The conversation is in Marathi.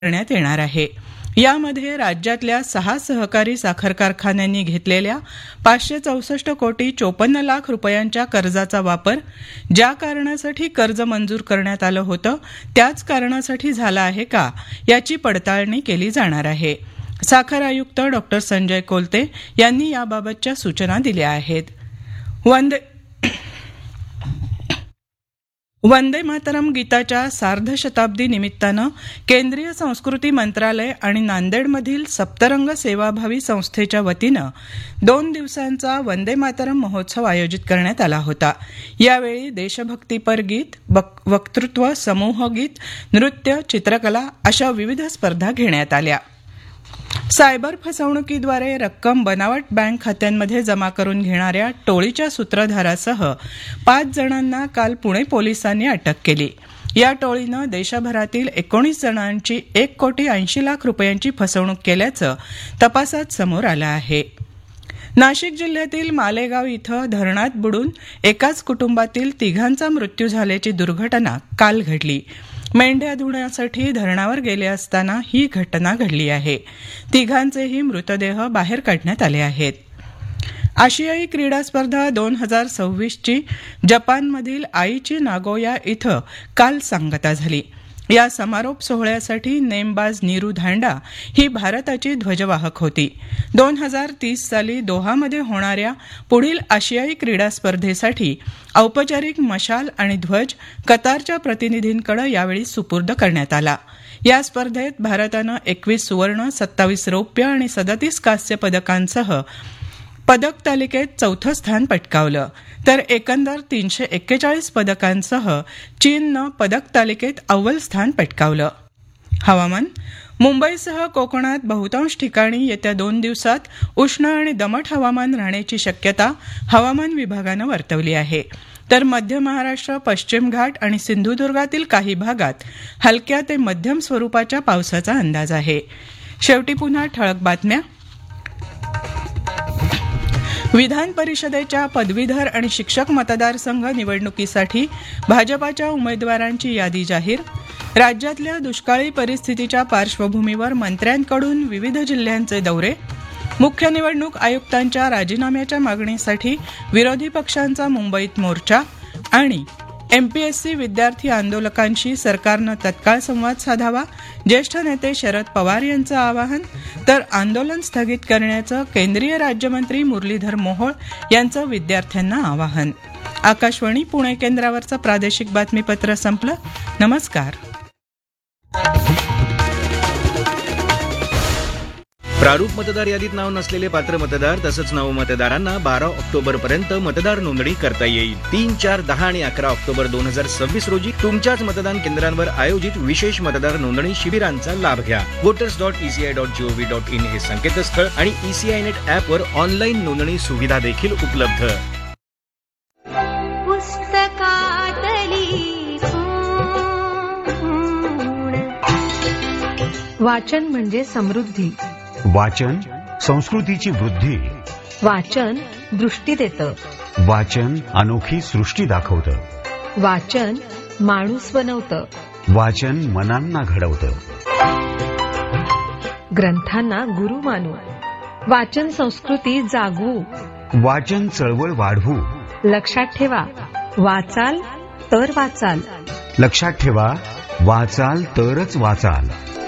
करण्यात येणार आहे. यामध्ये राज्यातल्या 6 सहकारी साखर कारखान्यांनी घेतलेल्या 564 कोटी 54 लाख रुपयांच्या कर्जाचा वापर ज्या कारणासाठी कर्ज मंजूर करण्यात आलं होतं त्याच कारणासाठी झाला आहे का याची पडताळणी केली जाणार आहे. साखर आयुक्त डॉ. संजय कोलते यांनी याबाबतच्या सूचना दिल्या आहेत. वंदे मातरम गीताच्या सार्धशताब्दी निमित्तानं केंद्रीय संस्कृती मंत्रालय आणि नांदेडमधील सप्तरंग सेवाभावी संस्थेच्या वतीनं 2 दिवसांचा वंदे मातरम महोत्सव आयोजित करण्यात आला होता. यावेळी देशभक्तीपर गीत, वक्तृत्व, समूहगीत, नृत्य, चित्रकला अशा विविध स्पर्धा घेण्यात आल्या. सायबर फसवणुकीद्वारे रक्कम बनावट बँक खात्यांमध्ये जमा करून घेणाऱ्या टोळीच्या सूत्रधारासह 5 जणांना काल पुणे पोलिसांनी अटक केली. या टोळीनं देशभरातील 19 जणांची 1 कोटी 80 लाख रुपयांची फसवणूक केल्याचं तपासात समोर आलं आहे. नाशिक जिल्ह्यातील मालेगाव इथं धरणात बुडून एकाच कुटुंबातील 3घांचा मृत्यू झाल्याची दुर्घटना काल घडली. मेंढ्या धुण्यासाठी धरणावर गेले असताना ही घटना घडली आहे. 3घांचेही मृतदेह बाहेर काढण्यात आले आहेत. आशियाई क्रीडा स्पर्धा 2026ची जपानमधील आईची नागोया इथं काल सांगता झाली. या समारोप सोहळ्यासाठी नेमबाज नीरू धांडा ही भारताची ध्वजवाहक होती. 2030 साली दोहामध्ये होणाऱ्या पुढील आशियाई क्रीडा स्पर्धेसाठी औपचारिक मशाल आणि ध्वज कतारच्या प्रतिनिधींकडे यावेळी सुपूर्द करण्यात आला. या स्पर्धेत भारतानं 21 सुवर्ण, 27 रौप्य आणि 37 कांस्य पदकांसह पदक तालिकेत 4थं स्थान पटकावलं. तर एकंदर 341 पदकांसह चीननं पदक तालिकेत अव्वल स्थान पटकावलं. हवामान. मुंबईसह कोकणात बहुतांश ठिकाणी येत्या 2 दिवसात उष्ण आणि दमट हवामान राहण्याची शक्यता हवामान विभागानं वर्तवली आहे. तर मध्य महाराष्ट्र, पश्चिम घाट आणि सिंधुदुर्गातील काही भागात हलक्या ते मध्यम स्वरूपाच्या पावसाचा अंदाज आहे. शेवटी पुन्हा ठळक बातम्या. विधान परिषदेच्या पदवीधर आणि शिक्षक मतदारसंघ निवडणुकीसाठी भाजपाच्या उमेदवारांची यादी जाहीर. राज्यातल्या दुष्काळी परिस्थितीच्या पार्श्वभूमीवर मंत्र्यांकडून विविध जिल्ह्यांचे दौरे. मुख्य निवडणूक आयुक्तांच्या राजीनाम्याच्या मागणीसाठी विरोधी पक्षांचा मुंबईत मोर्चा. आणि एमपीएससी विद्यार्थी आंदोलकांशी सरकारनं तत्काळ संवाद साधावा, ज्येष्ठ नेते शरद पवार यांचं आवाहन. तर आंदोलन स्थगित करण्याचं केंद्रीय राज्यमंत्री मुरलीधर मोहोळ यांचं विद्यार्थ्यांना आवाहन. आकाशवाणी पुणे केंद्रावरचं प्रादेशिक बातमीपत्र संपलं. नमस्कार. प्रारूप मतदार यादीत नाव नसलेले पात्र मतदार तसंच नवमतदारांना 12 ऑक्टोबरपर्यंत मतदार नोंदणी करता येईल. 3, 4, 10 आणि 11 ऑक्टोबर 2026 रोजी तुमच्याच मतदान केंद्रांवर आयोजित विशेष मतदार नोंदणी शिबिरांचा लाभ घ्या. voters.eci.gov.in हे संकेतस्थळ आणि ECI नेट ॲपवर ऑनलाईन नोंदणी सुविधा देखील उपलब्ध. वाचन म्हणजे समृद्धी. वाचन संस्कृतीची वृद्धी. वाचन दृष्टी देतं. वाचन अनोखी सृष्टी दाखवतं. वाचन माणूस बनवतं. वाचन मनांना घडवतं. ग्रंथांना गुरु मानू. वाचन संस्कृती जागवू. वाचन चळवळ वाढवू. लक्षात ठेवा, वाचाल तर वाचाल. लक्षात ठेवा, वाचाल तरच वाचाल.